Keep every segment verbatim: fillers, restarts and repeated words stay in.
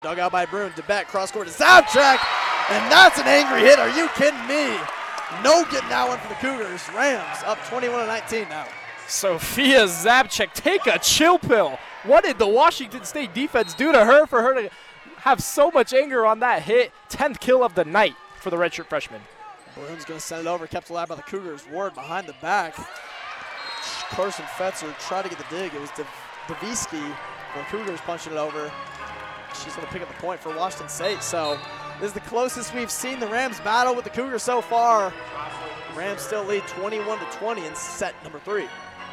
Dug out by Bruin, DeBeck, cross court to Zabchek, and that's an angry hit. Are you kidding me? No getting that one for the Cougars. Rams up twenty-one to nineteen now. Sophia Zabchek, take a chill pill. What did the Washington State defense do to her for her to have so much anger on that hit? tenth kill of the night for the redshirt freshman. Bruin's going to send it over, kept alive by the Cougars. Ward behind the back. Carson Fetzer tried to get the dig. It was Davisky. The Cougars punching it over. She's going to pick up the point for Washington State. So this is the closest we've seen the Rams battle with the Cougars so far. The Rams still lead twenty-one to twenty in set number three.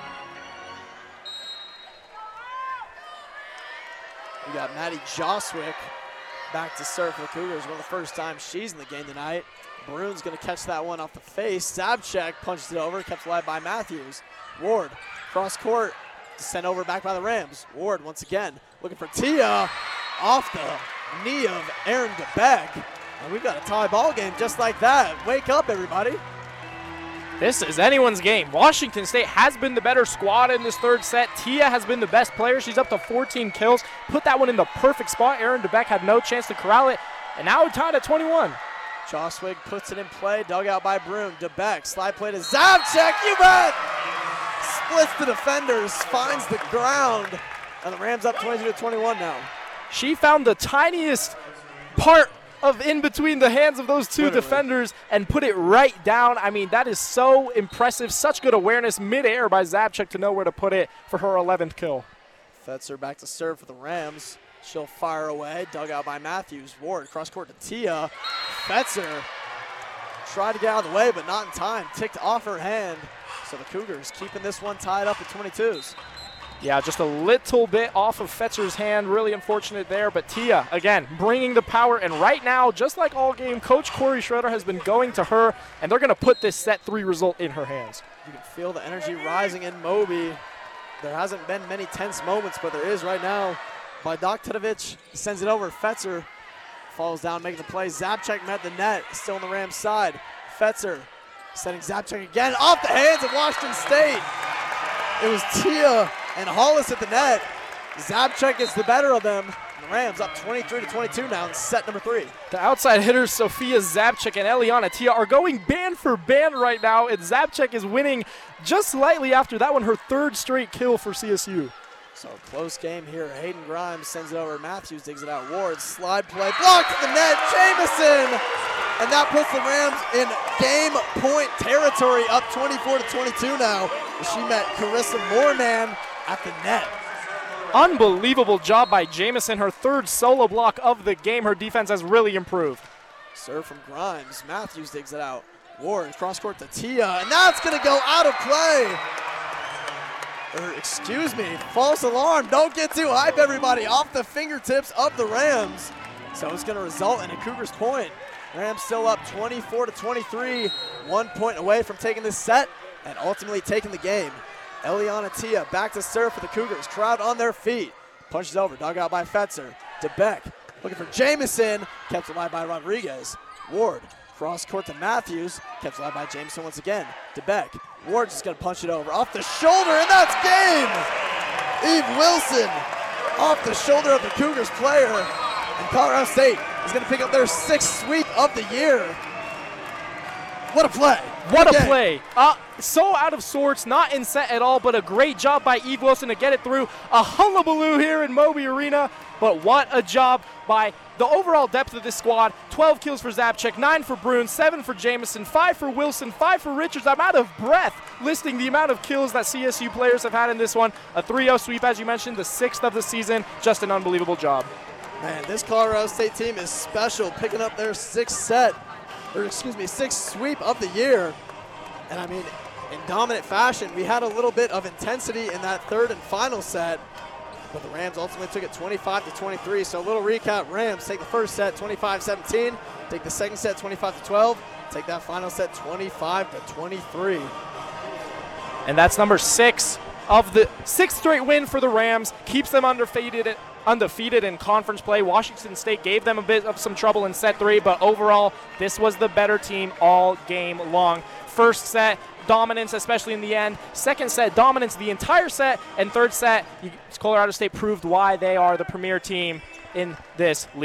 We got Maddie Joswick back to serve for the Cougars. One of the first times she's in the game tonight. Bruin's going to catch that one off the face. Zabchek punches it over, kept alive by Matthews. Ward, cross court, sent over back by the Rams. Ward once again looking for Tia off the knee of Aaron DeBeck. And we've got a tie ball game just like that. Wake up, everybody. This is anyone's game. Washington State has been the better squad in this third set. Tia has been the best player. She's up to fourteen kills. Put that one in the perfect spot. Aaron DeBeck had no chance to corral it. And now we're tied at twenty-one. Joswig puts it in play. Dug out by Broom. DeBeck, slide play to Zabchek. You bet! Splits the defenders, finds the ground. And the Rams up twenty-two to twenty-one now. She found the tiniest part of in between the hands of those two Literally. defenders and put it right down. I mean, that is so impressive. Such good awareness midair by Zabchek to know where to put it for her eleventh kill. Fetzer back to serve for the Rams. She'll fire away. Dug out by Matthews. Ward cross court to Tia. Fetzer tried to get out of the way, but not in time. Ticked off her hand. So the Cougars keeping this one tied up at twenty-twos. Yeah, just a little bit off of Fetzer's hand. Really unfortunate there. But Tia, again, bringing the power. And right now, just like all game, Coach Corey Schroeder has been going to her, and they're going to put this set three result in her hands. You can feel the energy rising in Moby. There hasn't been many tense moments, but there is right now. By Doktovic, sends it over. Fetzer falls down, making the play. Zabchek met the net, still on the Rams side. Fetzer sending Zabchek again off the hands of Washington State. It was Tia and Hollis at the net. Zabchek gets the better of them. The Rams up twenty-three to twenty-two now in set number three. The outside hitters, Sophia Zabchek and Eliana Tia, are going band for band right now, and Zabchek is winning just slightly after that one, her third straight kill for C S U. So close game here. Hayden Grimes sends it over. Matthews digs it out. Ward, slide play, blocked at the net. Jamison! And that puts the Rams in game point territory, up twenty-four to twenty-two now. She met Carissa Moorman at the net. Unbelievable job by Jamison, her third solo block of the game. Her defense has really improved. Serve from Grimes. Matthews digs it out. Ward, cross court to Tia, and that's going to go out of play. Or, excuse me, false alarm. Don't get too hype, everybody. Off the fingertips of the Rams. So it's going to result in a Cougars point. Rams still up twenty-four to twenty-three. One point away from taking this set and ultimately taking the game. Eliana Tia back to serve for the Cougars. Crowd on their feet. Punches over, dug out by Fetzer. DeBeck looking for Jamison. Kept alive by Rodriguez. Ward, cross court to Matthews. Kept alive by Jamison once again. DeBeck. Ward's just going to punch it over. Off the shoulder, and that's game! Eve Wilson off the shoulder of the Cougars player. And Colorado State is going to pick up their sixth sweep of the year. What a play. What Good a game. play. Uh, so out of sorts, not in set at all, but a great job by Eve Wilson to get it through. A hullabaloo here in Moby Arena, but what a job by the overall depth of this squad. twelve kills for Zabchek, nine for Bruin, seven for Jamison, five for Wilson, five for Richards. I'm out of breath listing the amount of kills that C S U players have had in this one. A three oh sweep, as you mentioned, the sixth of the season. Just an unbelievable job. Man, this Colorado State team is special, picking up their sixth set, or excuse me, sixth sweep of the year. And I mean, in dominant fashion, we had a little bit of intensity in that third and final set, but the Rams ultimately took it twenty-five to twenty-three. So a little recap: Rams take the first set twenty-five seventeen, take the second set twenty-five to twelve, take that final set twenty-five to twenty-three. And that's number six of the sixth straight win for the Rams. Keeps them undefeated, undefeated in conference play. Washington State gave them a bit of some trouble in set three, but overall, this was the better team all game long. First set, dominance, especially in the end. Second set, dominance the entire set. And third set, Colorado State proved why they are the premier team in this league.